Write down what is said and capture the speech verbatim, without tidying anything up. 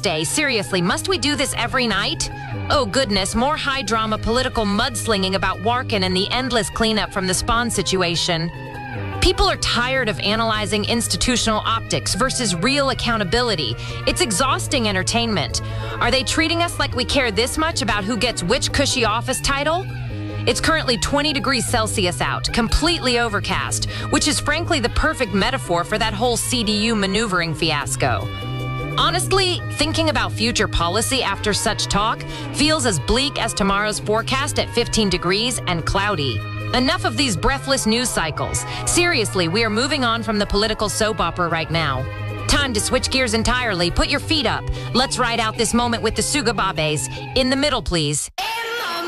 Day. Seriously, must we do this every night? Oh goodness, more high-drama political mudslinging about Warken and the endless cleanup from the Spawn situation. People are tired of analyzing institutional optics versus real accountability. It's exhausting entertainment. Are they treating us like we care this much about who gets which cushy office title? It's currently twenty degrees Celsius out, completely overcast, which is frankly the perfect metaphor for that whole C D U maneuvering fiasco. Honestly, thinking about future policy after such talk feels as bleak as tomorrow's forecast at fifteen degrees and cloudy. Enough of these breathless news cycles. Seriously, we are moving on from the political soap opera right now. Time to switch gears entirely. Put your feet up. Let's ride out this moment with the Sugababes. In the middle, please.